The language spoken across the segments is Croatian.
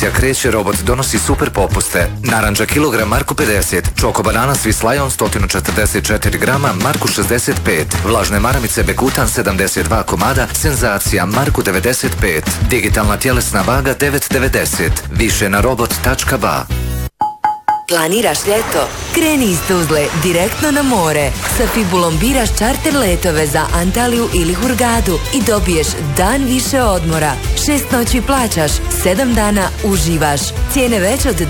Akcija Kreće robot donosi super popuste. Naranđa kilogram Marku 50, čoko banana Swiss Lion 144 grama Marku 65, vlažne maramice Bekutan 72 komada Senzacija Marku 95, digitalna tjelesna vaga 9,90. Više na robot.ba. Planiraš ljeto? Kreni iz Tuzle direktno na more. Sa Fibulom biraš čarter letove za Antaliju ili Hurgadu i dobiješ dan više odmora. 6 noći plaćaš, 7 dana uživaš. Cijene veće od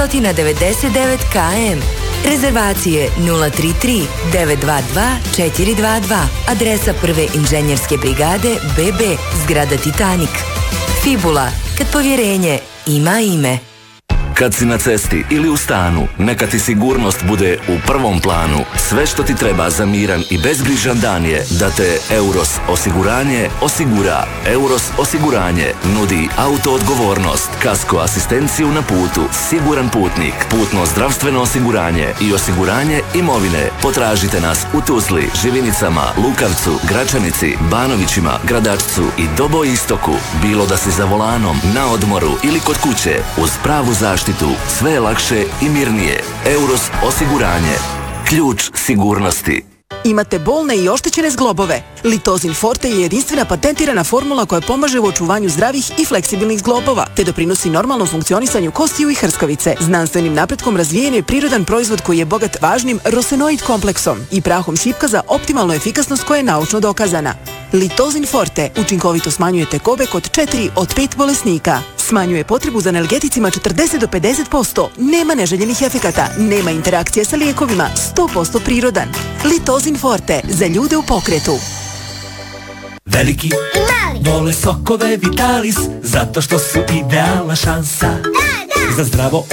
999 km. Rezervacije 033 922 422. Adresa Prve inženjerske brigade BB, zgrada Titanik. Fibula, kad povjerenje ima ime. Kad si na cesti ili u stanu, neka ti sigurnost bude u prvom planu. Sve što ti treba za miran i bezbrižan dan je da te Euros osiguranje osigura. Euros osiguranje nudi auto odgovornost, kasko asistenciju na putu, siguran putnik, putno zdravstveno osiguranje i osiguranje imovine. Potražite nas u Tuzli, Živinicama, Lukavcu, Gračanici, Banovićima, Gradačcu i Dobo Istoku. Bilo da si za volanom, na odmoru ili kod kuće, uz pravu zaštitu, sve je lakše i mirnije. Euros osiguranje. Ključ sigurnosti. Imate bolne i oštećene zglobove? Litozin Forte je jedinstvena patentirana formula koja pomaže u očuvanju zdravih i fleksibilnih zglobova, te doprinosi normalnom funkcionisanju kostiju i hrskavice. Znanstvenim napretkom razvijen je prirodan proizvod koji je bogat važnim rosenoid kompleksom i prahom šipka za optimalnu efikasnost koja je naučno dokazana. Litozin Forte učinkovito smanjuje tegobe kod 4 od 5 bolesnika. Smanjuje potrebu za analgeticima 40 do 50%, nema neželjenih efekata, nema interakcije sa lijekovima, 100% prirodan. Litozin Forte, za ljude u pokretu. Veliki i mali vole sokove Vitalis, zato što su idealna šansa za zdravo